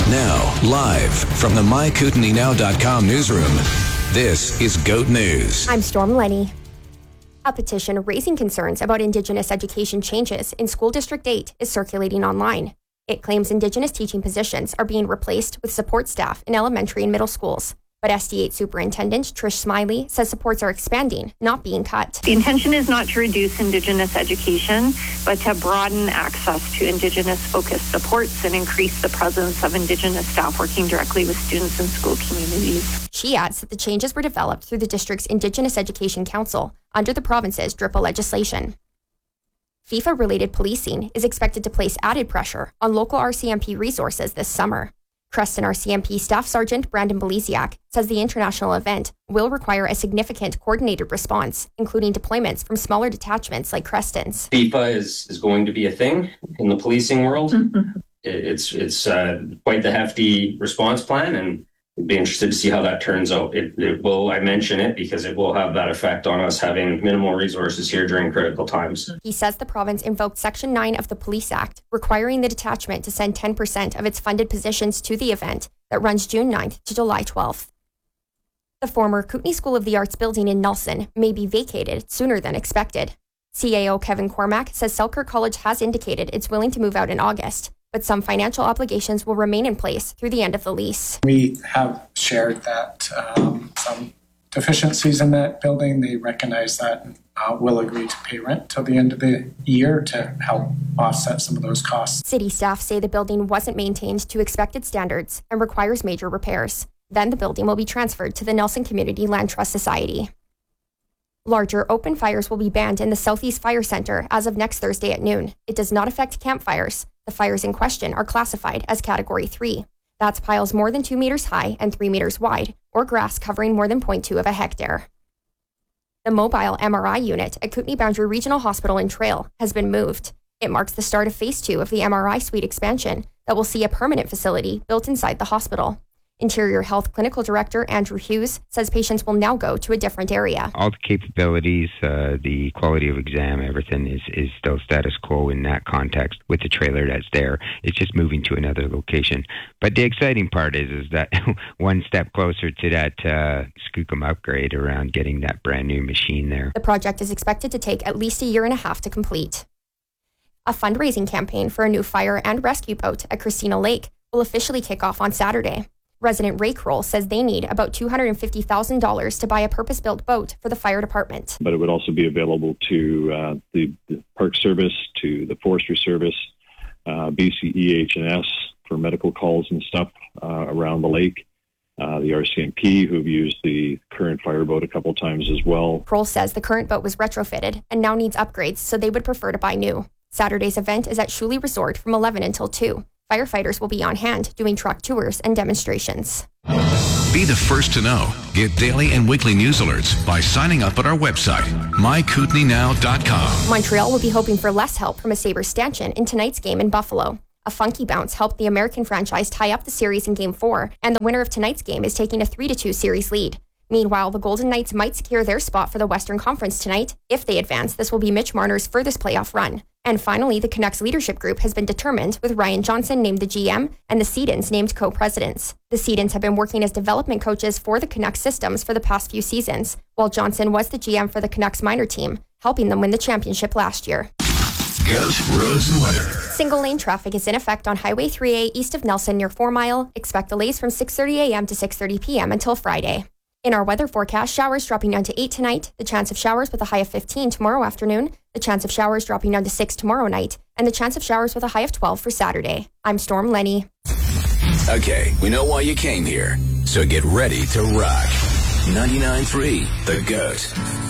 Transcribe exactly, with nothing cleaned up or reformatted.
Now, live from the my kootenai now dot com newsroom, this is GOAT News. I'm Storm Lenny. A petition raising concerns about Indigenous education changes in School District eight is circulating online. It claims Indigenous teaching positions are being replaced with support staff in elementary and middle schools. But S D eight Superintendent Trish Smiley says supports are expanding, not being cut. The intention is not to reduce Indigenous education, but to broaden access to Indigenous-focused supports and increase the presence of Indigenous staff working directly with students and school communities. She adds that the changes were developed through the district's Indigenous Education Council under the province's D R I P A legislation. FIFA-related policing is expected to place added pressure on local R C M P resources this summer. Creston R C M P Staff Sergeant Brandon Belisiak says the international event will require a significant coordinated response, including deployments from smaller detachments like Creston's. FIFA is, is going to be a thing in the policing world. Mm-hmm. It's it's uh, quite the hefty response plan, and we'd be interested to see how that turns out. It, it will, I mention it because it will have that effect on us having minimal resources here during critical times. He says the province invoked Section nine of the Police Act, requiring the detachment to send ten percent of its funded positions to the event that runs June ninth to July twelfth. The former Kootenai School of the Arts building in Nelson may be vacated sooner than expected. C A O Kevin Cormack says Selkirk College has indicated it's willing to move out in August, but some financial obligations will remain in place through the end of the lease. We have shared that um, some deficiencies in that building. They recognize that and uh, will agree to pay rent till the end of the year to help offset some of those costs. City staff say the building wasn't maintained to expected standards and requires major repairs. Then the building will be transferred to the Nelson Community Land Trust Society. Larger open fires will be banned in the Southeast Fire Center as of next Thursday at noon. It does not affect campfires. The fires in question are classified as Category three. That's piles more than two meters high and three meters wide, or grass covering more than zero point two of a hectare. The mobile M R I unit at Kootenai Boundary Regional Hospital in Trail has been moved. It marks the start of Phase two of the M R I suite expansion that will see a permanent facility built inside the hospital. Interior Health Clinical Director Andrew Hughes says patients will now go to a different area. All the capabilities, uh, the quality of exam, everything is, is still status quo in that context with the trailer that's there. It's just moving to another location. But the exciting part is, is that one step closer to that uh, Skookum upgrade around getting that brand new machine there. The project is expected to take at least a year and a half to complete. A fundraising campaign for a new fire and rescue boat at Christina Lake will officially kick off on Saturday. Resident Ray Kroll says they need about two hundred fifty thousand dollars to buy a purpose-built boat for the fire department. But it would also be available to uh, the, the Park Service, to the Forestry Service, uh, B C E H and S for medical calls and stuff uh, around the lake, uh, the R C M P, who've used the current fireboat a couple times as well. Kroll says the current boat was retrofitted and now needs upgrades, so they would prefer to buy new. Saturday's event is at Shuley Resort from eleven until two. Firefighters will be on hand doing truck tours and demonstrations. Be the first to know. Get daily and weekly news alerts by signing up at our website, my kootenai now dot com. Montreal will be hoping for less help from a Sabres stanchion in tonight's game in Buffalo. A funky bounce helped the American franchise tie up the series in Game four, and the winner of tonight's game is taking a three to two series lead. Meanwhile, the Golden Knights might secure their spot for the Western Conference tonight. If they advance, this will be Mitch Marner's furthest playoff run. And finally, the Canucks leadership group has been determined, with Ryan Johnson named the G M and the Sedins named co-presidents. The Sedins have been working as development coaches for the Canucks systems for the past few seasons, while Johnson was the G M for the Canucks minor team, helping them win the championship last year. GOAT roads and weather. Single lane traffic is in effect on Highway three A east of Nelson near four mile. Expect delays from six thirty a.m. to six thirty p.m. until Friday. In our weather forecast, showers dropping down to eight tonight, the chance of showers with a high of fifteen tomorrow afternoon, the chance of showers dropping down to six tomorrow night, and the chance of showers with a high of twelve for Saturday. I'm Storm Lenny. Okay, we know why you came here, so get ready to rock. ninety-nine point three, The GOAT.